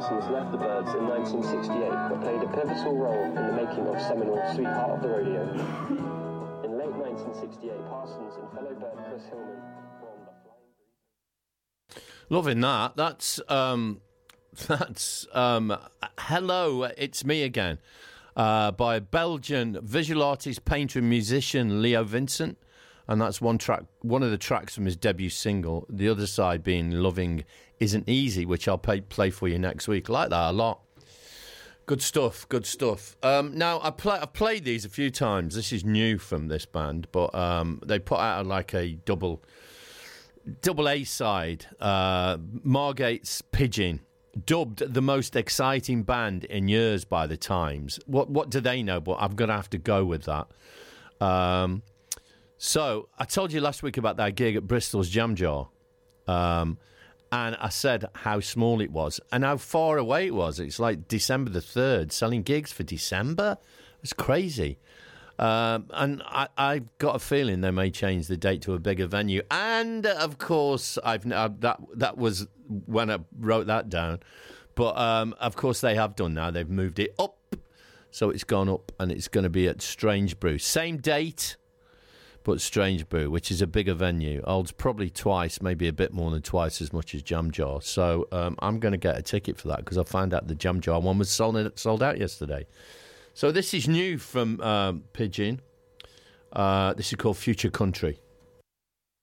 Parsons left the Byrds in 1968, but played a pivotal role in the making of seminal Sweetheart of the Rodeo. In late 1968, Parsons and fellow Byrd Chris Hillman formed the Flying Burrito. Loving that. That's Hello, It's Me Again, by Belgian visual artist, painter and musician Leo Vincent. And that's one of the tracks from his debut single. The other side being Loving Isn't Easy, which I'll play for you next week. I like that a lot. Good stuff. Now, I've played these a few times. This is new from this band, but they put out like a double A side, Margate's Pigeon, dubbed the most exciting band in years by the Times. What do they know? But I'm going to have to go with that. So I told you last week about that gig at Bristol's Jam Jar, and I said how small it was and how far away it was. It's like December the 3rd, selling gigs for December. It's crazy. And I've got a feeling they may change the date to a bigger venue. And of course, that was when I wrote that down. But of course, they have done now. They've moved it up, so it's gone up, and it's going to be at Strange Brew, same date, but Strange Brew, which is a bigger venue. Holds probably twice, maybe a bit more than twice as much as Jam Jar. So I'm going to get a ticket for that because I found out the Jam Jar one was sold out yesterday. So this is new from Pigeon. This is called Future Country.